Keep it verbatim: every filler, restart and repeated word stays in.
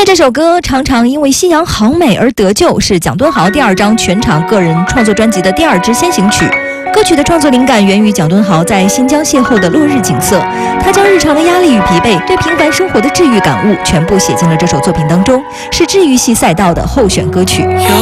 为这首歌常常因为夕阳好美而得救，是蒋敦豪第二张全场个人创作专辑的第二支先行曲。歌曲的创作灵感源于蒋敦豪在新疆邂逅的落日景色，他将日常的压力与疲惫、对平凡生活的治愈感悟全部写进了这首作品当中，是治愈系赛道的候选歌曲。 有